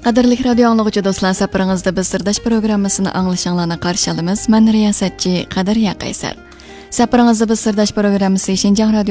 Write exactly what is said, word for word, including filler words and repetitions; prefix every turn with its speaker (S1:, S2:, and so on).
S1: Qadirlik radio anlıqçı dostlar, saparingizda biz Sirdash programmasini anglashinglarni qarshi olamiz. Men riyosatchi Qadir Yaqaysar. Saparingizda biz Sirdash programmasi Shinjang radio